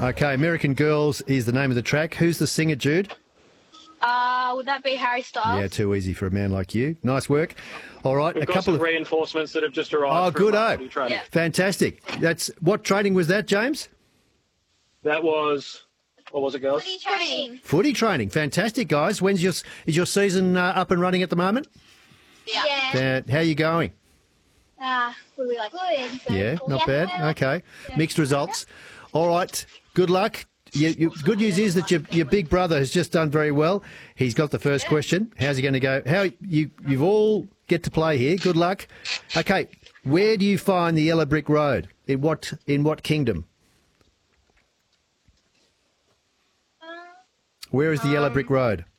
Okay, American Girls is the name of the track. Who's the singer, Jude? Would that be Harry Styles? Yeah, too easy for a man like you. Nice work. All right, We've got some reinforcements that have just arrived. Oh, good, training. Fantastic. What training was that, James? That was, what was it, girls? Footy training. Footy training. Fantastic, guys. Is your season up and running at the moment? Yeah. How are you going? Would we like good? So Yeah, not bad. Okay. Mixed results. All right. Good luck. Good news is that your big brother has just done very well. He's got the first question. How's he going to go? You've all get to play here. Good luck. Okay. Where do you find the Yellow Brick Road? In what kingdom? Where is the Yellow Brick Road?